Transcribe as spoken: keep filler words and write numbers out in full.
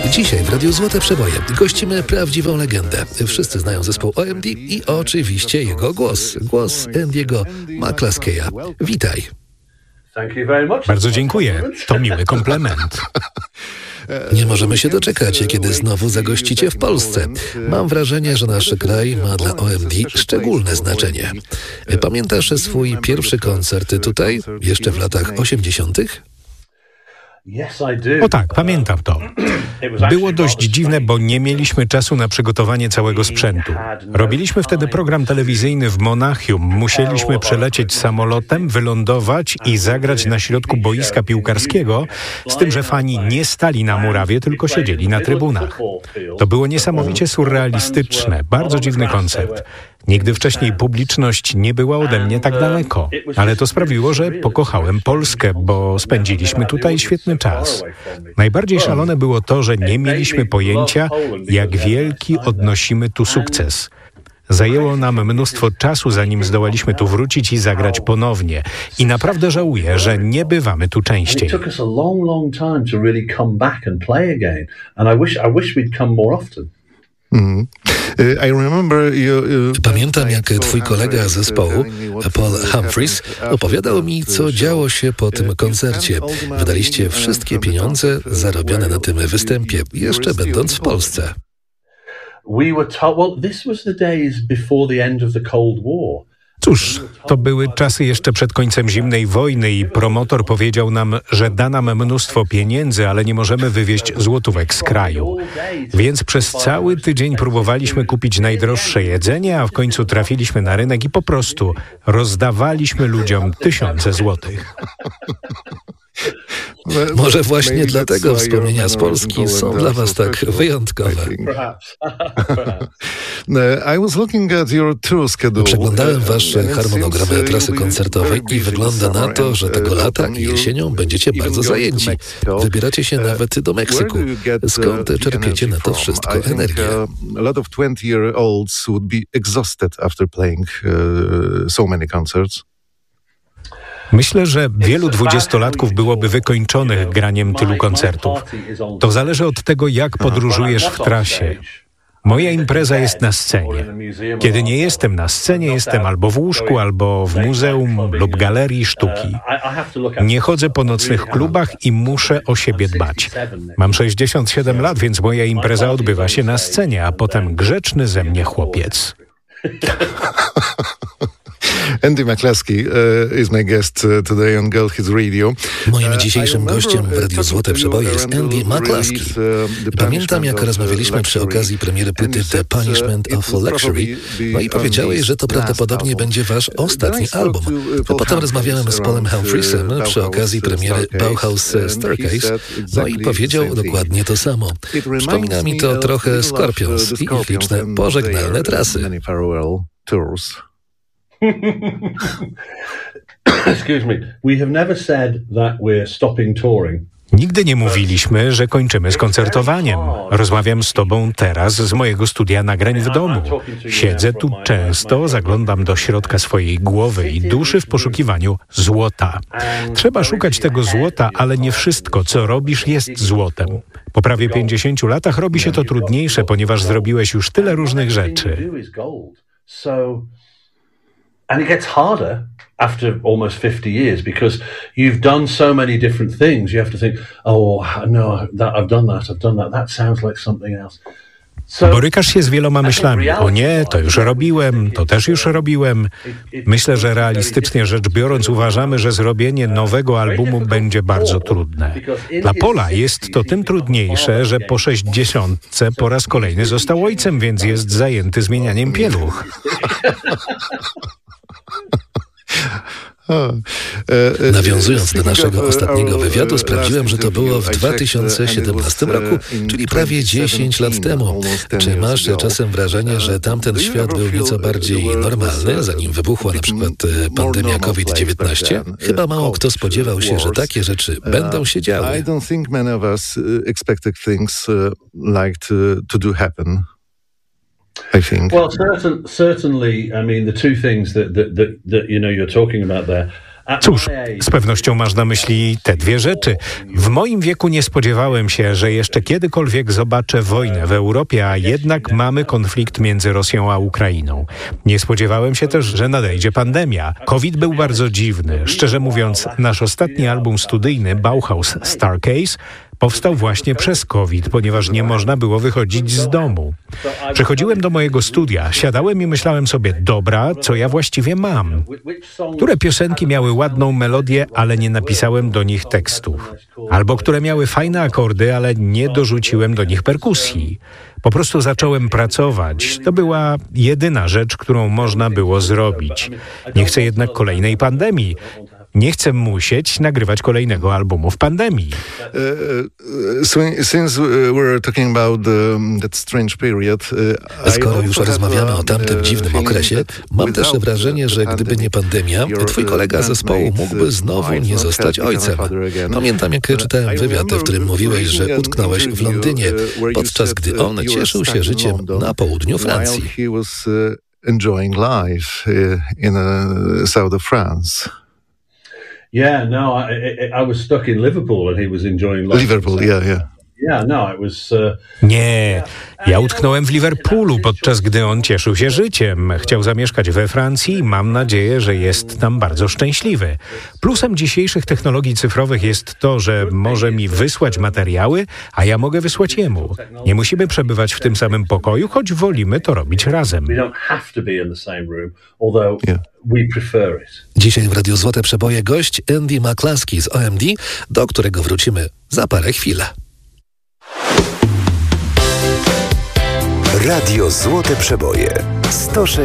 Dzisiaj w Radiu Złote Przeboje gościmy prawdziwą legendę. Wszyscy znają zespół O M D i oczywiście jego głos. Głos Andy'ego McCluskeya. Witaj. Bardzo dziękuję. To miły komplement. Nie możemy się doczekać, kiedy znowu zagościcie w Polsce. Mam wrażenie, że nasz kraj ma dla O M D szczególne znaczenie. Pamiętasz swój pierwszy koncert tutaj, jeszcze w latach osiemdziesiątych? O tak, pamiętam to. Było dość dziwne, bo nie mieliśmy czasu na przygotowanie całego sprzętu. Robiliśmy wtedy program telewizyjny w Monachium. Musieliśmy przelecieć samolotem, wylądować i zagrać na środku boiska piłkarskiego, z tym, że fani nie stali na murawie, tylko siedzieli na trybunach. To było niesamowicie surrealistyczne, bardzo dziwny koncert. Nigdy wcześniej publiczność nie była ode mnie tak daleko, ale to sprawiło, że pokochałem Polskę, bo spędziliśmy tutaj świetny czas. Najbardziej szalone było to, że nie mieliśmy pojęcia, jak wielki odnosimy tu sukces. Zajęło nam mnóstwo czasu, zanim zdołaliśmy tu wrócić i zagrać ponownie. I naprawdę żałuję, że nie bywamy tu częściej. Mm. I remember you, you, Pamiętam, jak twój kolega z zespołu, Paul Humphries, opowiadał mi, co działo się po tym koncercie. Wydaliście wszystkie pieniądze zarobione na tym występie, jeszcze będąc w Polsce. Cóż, to były czasy jeszcze przed końcem zimnej wojny i promotor powiedział nam, że da nam mnóstwo pieniędzy, ale nie możemy wywieźć złotówek z kraju. Więc przez cały tydzień próbowaliśmy kupić najdroższe jedzenie, a w końcu trafiliśmy na rynek i po prostu rozdawaliśmy ludziom tysiące złotych. Może właśnie dlatego wspomnienia z Polski są dla was tak wyjątkowe. Przeglądałem wasz harmonogram trasy koncertowej i wygląda na to, że tego lata i jesienią będziecie bardzo zajęci. Wybieracie się nawet do Meksyku. Skąd czerpiecie na to wszystko energię? Myślę, że wielu dwudziestolatków byłoby wykończonych graniem tylu koncertów. To zależy od tego, jak podróżujesz w trasie. Moja impreza jest na scenie. Kiedy nie jestem na scenie, jestem albo w łóżku, albo w muzeum lub galerii sztuki. Nie chodzę po nocnych klubach i muszę o siebie dbać. Mam sześćdziesiąt siedem lat, więc moja impreza odbywa się na scenie, a potem grzeczny ze mnie chłopiec. Andy McCluskey uh, is my guest uh, today on Gold Hits Radio. Moim dzisiejszym gościem w Radiu Złote Przeboje jest Andy McCluskey. Pamiętam, jak rozmawialiśmy przy okazji premiery płyty The Punishment of Luxury. No i powiedziałeś, że to prawdopodobnie będzie wasz ostatni album. A potem rozmawiałem z Paulem Humphriesem przy okazji premiery Bauhaus Staircase. No i powiedział dokładnie to samo. Przypomina mi to trochę Scorpions i ich liczne pożegnalne trasy. Excuse me. We have never said that we're stopping touring. Nigdy nie mówiliśmy, że kończymy z koncertowaniem. Rozmawiam z tobą teraz z mojego studia nagrań w domu. Siedzę tu często, zaglądam do środka swojej głowy i duszy w poszukiwaniu złota. Trzeba szukać tego złota, ale nie wszystko, co robisz, jest złotem. Po prawie pięćdziesięciu latach robi się to trudniejsze, ponieważ zrobiłeś już tyle różnych rzeczy. And it gets harder after almost fifty years because you've done so many different things. You have to think, oh, no, that, I've done that, I've done that. That sounds like something else. So, Borykasz się z wieloma myślami. O nie, to już robiłem, to też już robiłem. Myślę, że realistycznie rzecz biorąc uważamy, że zrobienie nowego albumu będzie bardzo trudne. Dla Paula jest to tym trudniejsze, że po sześćdziesiątce po raz kolejny został ojcem, więc jest zajęty zmienianiem pieluch. Nawiązując do naszego ostatniego wywiadu, sprawdziłem, że to było w dwa tysiące siedemnastym roku, czyli prawie dziesięć lat temu. Czy masz czasem wrażenie, że tamten świat był nieco bardziej normalny, zanim wybuchła na przykład pandemia COVID dziewiętnaście? Chyba mało kto spodziewał się, że takie rzeczy będą się działy. I don't think many of us expected things like to, to do happen. I think. Well, certain, certainly, I mean, the two things that, that, that, that you know you're talking about there, Cóż, z pewnością masz na myśli te dwie rzeczy. W moim wieku nie spodziewałem się, że jeszcze kiedykolwiek zobaczę wojnę w Europie, a jednak mamy konflikt między Rosją a Ukrainą. Nie spodziewałem się też, że nadejdzie pandemia. COVID był bardzo dziwny. Szczerze mówiąc, nasz ostatni album studyjny Bauhaus Starcase powstał właśnie przez COVID, ponieważ nie można było wychodzić z domu. Przychodziłem do mojego studia, siadałem i myślałem sobie, dobra, co ja właściwie mam? Które piosenki miały ładną melodię, ale nie napisałem do nich tekstów? Albo które miały fajne akordy, ale nie dorzuciłem do nich perkusji? Po prostu zacząłem pracować. To była jedyna rzecz, którą można było zrobić. Nie chcę jednak kolejnej pandemii. Nie chcę musieć nagrywać kolejnego albumu w pandemii. Skoro już rozmawiamy o tamtym dziwnym okresie, mam też wrażenie, że gdyby nie pandemia, twój kolega zespołu mógłby znowu nie zostać ojcem. Pamiętam, jak czytałem wywiad, w którym mówiłeś, że utknąłeś w Londynie, podczas gdy on cieszył się życiem na południu Francji. Enjoying life in the south of France. Yeah, no, I, I, I was stuck in Liverpool and he was enjoying life. Liverpool, yeah, yeah. Yeah, no, it was, uh... Nie, ja utknąłem w Liverpoolu, podczas gdy on cieszył się życiem. Chciał zamieszkać we Francji i mam nadzieję, że jest tam bardzo szczęśliwy. Plusem dzisiejszych technologii cyfrowych jest to, że może mi wysłać materiały, a ja mogę wysłać jemu. Nie musimy przebywać w tym samym pokoju, choć wolimy to robić razem. Dzisiaj w Radiu Złote Przeboje gość Andy McCluskey z O M D, do którego wrócimy za parę chwil. Radio Złote Przeboje sto sześć.